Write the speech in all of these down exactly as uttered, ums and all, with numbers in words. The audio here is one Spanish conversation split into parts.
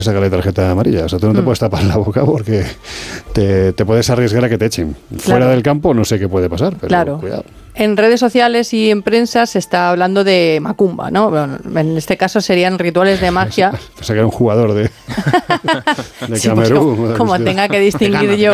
sacarle tarjeta amarilla. O sea, tú no te mm. puedes tapar la boca porque te, te puedes arriesgar a que te echen. Claro. Fuera del campo no sé qué puede pasar, pero claro. cuidado. En redes sociales y en prensa se está hablando de macumba, ¿no? Bueno, en este caso serían rituales de magia. Pensaba que era un jugador de, de sí, Camerún. Pues como, como tenga que distinguir yo,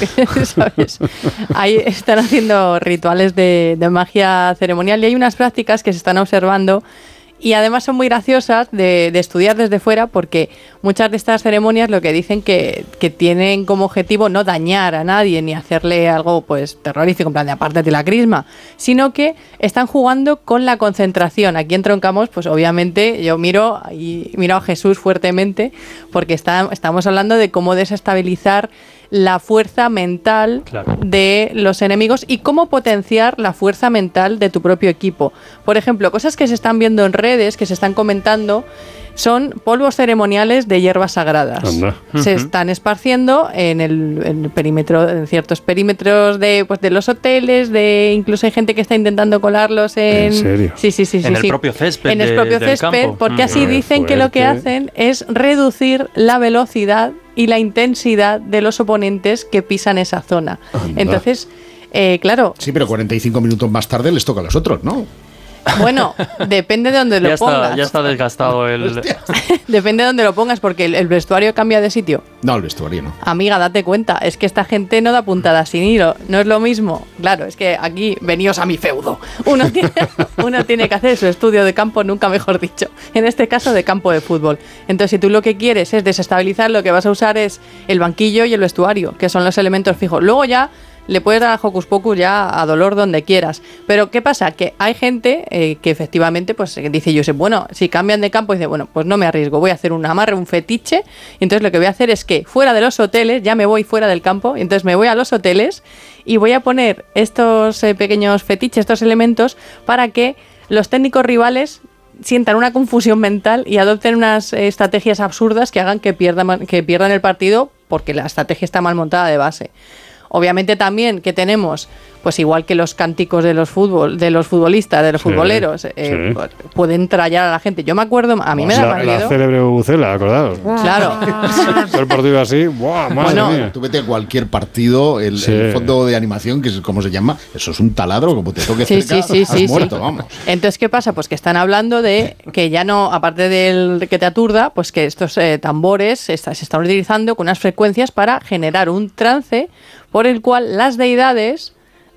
¿sabes? Ahí están haciendo rituales de, de magia ceremonial y hay unas prácticas que se están observando. Y además son muy graciosas de, de estudiar desde fuera porque muchas de estas ceremonias lo que dicen que, que tienen como objetivo no dañar a nadie ni hacerle algo pues terrorífico, en plan de apártate la crisma, sino que están jugando con la concentración. Aquí en Troncamos, pues obviamente yo miro, y miro a Jesús fuertemente porque está, estamos hablando de cómo desestabilizar la fuerza mental claro. de los enemigos y cómo potenciar la fuerza mental de tu propio equipo. Por ejemplo, cosas que se están viendo en redes, que se están comentando, son polvos ceremoniales de hierbas sagradas. Anda. Se uh-huh. están esparciendo en el, en el perímetro, en ciertos perímetros de, pues, de los hoteles, de incluso hay gente que está intentando colarlos en... ¿En serio? Sí, sí, sí. En sí, el sí. propio césped. En el propio de, césped, porque así dicen que lo que hacen es reducir la velocidad y la intensidad de los oponentes que pisan esa zona. Anda. Entonces, eh, claro... Sí, pero cuarenta y cinco minutos más tarde les toca a los otros, ¿no? Bueno, depende de dónde lo ya pongas. Está, ya está desgastado el... Depende de dónde lo pongas, porque el, el vestuario cambia de sitio. No, el vestuario no. Amiga, date cuenta, es que esta gente no da puntadas sin hilo, no es lo mismo. Claro, es que aquí, veníos a mi feudo. Uno tiene, uno tiene que hacer su estudio de campo, nunca mejor dicho. En este caso, de campo de fútbol. Entonces, si tú lo que quieres es desestabilizar, lo que vas a usar es el banquillo y el vestuario, que son los elementos fijos. Luego ya... le puedes dar a Hocus Pocus ya a dolor donde quieras. Pero ¿qué pasa? Que hay gente eh, que efectivamente pues dice yo sé, bueno, si cambian de campo, dice, bueno, pues no me arriesgo, voy a hacer un amarre, un fetiche, y entonces lo que voy a hacer es que fuera de los hoteles, ya me voy fuera del campo, y entonces me voy a los hoteles y voy a poner estos eh, pequeños fetiches, estos elementos, para que los técnicos rivales sientan una confusión mental y adopten unas eh, estrategias absurdas que hagan que pierdan, que pierdan el partido porque la estrategia está mal montada de base. Obviamente también que tenemos, pues igual que los cánticos de los fútbol, de los futbolistas, de los sí, futboleros, eh, sí. pueden trallar a la gente. Yo me acuerdo, a mí me da la, la célebre bubucela, acordados. Claro. El partido así, ¡buah! Madre bueno, mía. Tú vete a cualquier partido, el, sí. el fondo de animación, que es como se llama, eso es un taladro, como te toque sí, cerca, sí, sí, has sí, muerto, sí. vamos. Entonces, ¿qué pasa? Pues que están hablando de que ya no, aparte del que te aturda, pues que estos eh, tambores se, está, se están utilizando con unas frecuencias para generar un trance por el cual las deidades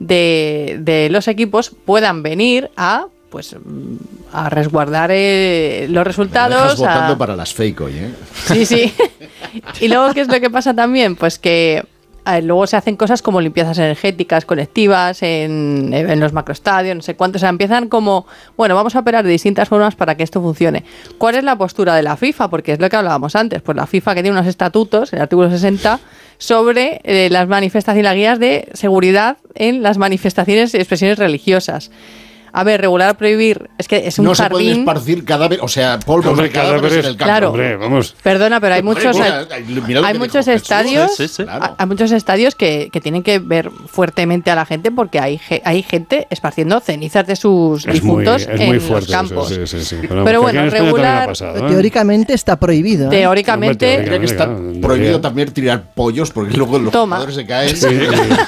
de, de los equipos puedan venir a pues a resguardar eh, los resultados. Me dejas votando a... para las fake hoy, ¿eh? Sí, sí. Y luego, ¿qué es lo que pasa también? Pues que eh, luego se hacen cosas como limpiezas energéticas colectivas en, en los macroestadios, no sé cuánto. O sea, empiezan como, bueno, vamos a operar de distintas formas para que esto funcione. ¿Cuál es la postura de la FIFA? Porque es lo que hablábamos antes. Pues la FIFA, que tiene unos estatutos, el artículo sesenta, sobre eh, las manifestaciones, las guías de seguridad en las manifestaciones y expresiones religiosas. A ver, regular, prohibir, es que es un no jardín... No se pueden esparcir cadáveres, o sea, polvos de cadáveres en el campo. Claro, hombre, vamos. Perdona, pero hay muchos, Hombre, mira, hay muchos estadios, sí, sí, sí. Claro. Hay muchos estadios que, que tienen que ver fuertemente a la gente porque hay, hay gente esparciendo cenizas de sus es difuntos muy, es en muy fuerte los campos. Eso, sí, sí, sí. Pero, pero bueno, regular... Pasado, ¿eh? Teóricamente está prohibido. ¿eh? Teóricamente... Hombre, que está claro, prohibido también tirar pollos porque luego los Toma. jugadores se caen. Sí.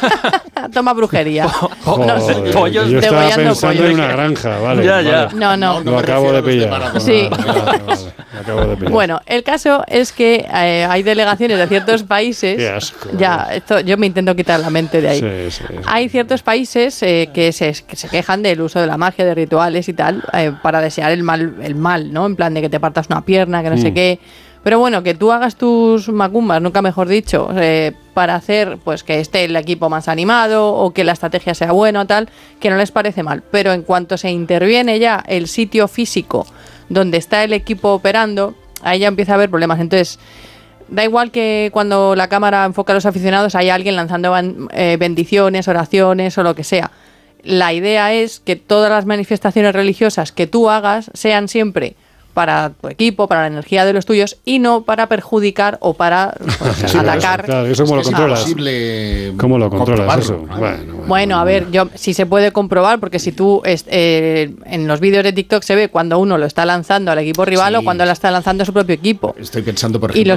Toma brujería. Joder, no, pollos yo estaba degollando pensando pollos. en una granja, vale. Ya, ya. Vale. No, no. No, no Lo me acabo de refiero a pillar. los de Sí. Vale, vale, vale. Lo acabo de pillar. Bueno, el caso es que eh, hay delegaciones de ciertos países. Qué asco. Ya, esto yo me intento quitar la mente de ahí. Sí, sí, sí. Hay ciertos países eh, que, se, que se quejan del uso de la magia, de rituales y tal, eh, para desear el mal, el mal, ¿no? En plan de que te partas una pierna, que no mm. sé qué. Pero bueno, que tú hagas tus macumbas, nunca mejor dicho, eh, para hacer pues que esté el equipo más animado o que la estrategia sea buena o tal, que no les parece mal. Pero en cuanto se interviene ya el sitio físico donde está el equipo operando, ahí ya empieza a haber problemas. Entonces, da igual que cuando la cámara enfoca a los aficionados hay alguien lanzando eh, bendiciones, oraciones o lo que sea. La idea es que todas las manifestaciones religiosas que tú hagas sean siempre para tu equipo, para la energía de los tuyos y no para perjudicar o para pues, sí, atacar. Eso, claro, eso cómo lo controlas. Posible ¿Cómo lo controlas eso? Bueno, bueno, bueno, bueno, a ver, yo sí se puede comprobar porque si tú eh, en los vídeos de TikTok se ve cuando uno lo está lanzando al equipo rival sí. o cuando lo está lanzando a su propio equipo. Estoy pensando, por y ejemplo,